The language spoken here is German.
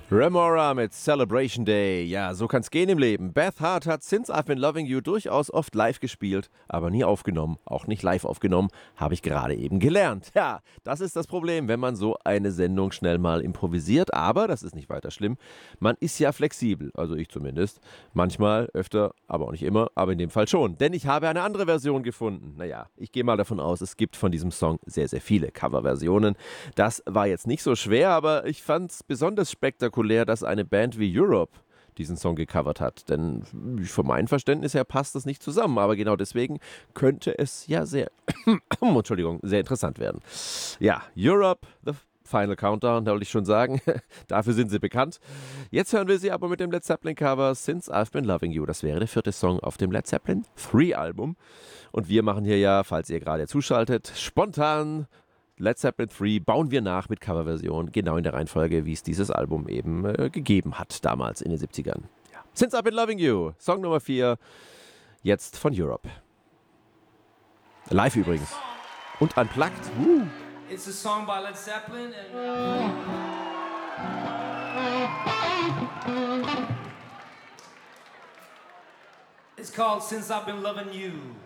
Remora mit Celebration Day. Ja, so kann's gehen im Leben. Beth Hart hat Since I've Been Loving You durchaus oft live gespielt, aber nie aufgenommen. Auch nicht live aufgenommen, habe ich gerade eben gelernt. Ja, das ist das Problem, wenn man so eine Sendung schnell mal improvisiert. Aber, das ist nicht weiter schlimm, man ist ja flexibel. Also ich zumindest. Manchmal, öfter, aber auch nicht immer. Aber in dem Fall schon. Denn ich habe eine andere Version gefunden. Naja, ich gehe mal davon aus, es gibt von diesem Song sehr, sehr viele Coverversionen. Das war jetzt nicht so schwer, aber ich fand es besonders spektakulär, dass eine Band wie Europe diesen Song gecovert hat. Denn von meinem Verständnis her passt das nicht zusammen. Aber genau deswegen könnte es ja sehr, Entschuldigung, sehr interessant werden. Ja, Europe, The Final Countdown, da wollte ich schon sagen. Dafür sind sie bekannt. Jetzt hören wir sie aber mit dem Led Zeppelin Cover Since I've Been Loving You. Das wäre der 4. Song auf dem Led Zeppelin 3 Album. Und wir machen hier ja, falls ihr gerade zuschaltet, spontan Led Zeppelin 3 bauen wir nach mit Coverversion, genau in der Reihenfolge, wie es dieses Album eben gegeben hat, damals in den 70ern. Ja. Since I've Been Loving You, Song Nummer 4, jetzt von Europe. Live übrigens. Und unplugged. It's a song by Led Zeppelin it's called Since I've Been Loving You.